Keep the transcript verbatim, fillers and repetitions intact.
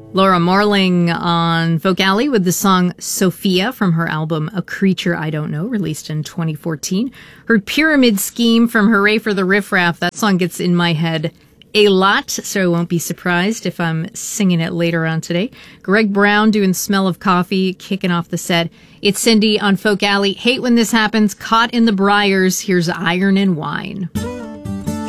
Laura Marling on Folk Alley with the song Sophia from her album A Creature I Don't Know, released in twenty fourteen. Heard Pyramid Scheme from Hooray for the Riff Raff. That song gets in my head a lot, so I won't be surprised if I'm singing it later on today. Greg Brown doing Smell of Coffee, kicking off the set. It's Cindy on Folk Alley. Hate when this happens. Caught in the Briars. Here's Iron and Wine.